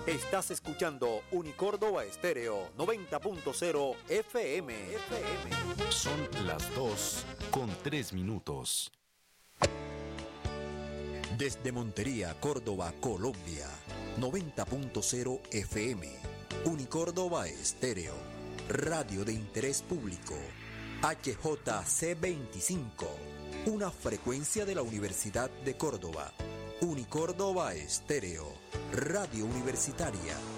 Estás escuchando Unicórdoba Estéreo 90.0 FM. Son las 2:03. Desde Montería, Córdoba, Colombia, 90.0 FM. Unicórdoba Estéreo, radio de interés público. HJC25, una frecuencia de la Universidad de Córdoba. Unicórdoba Estéreo, radio universitaria.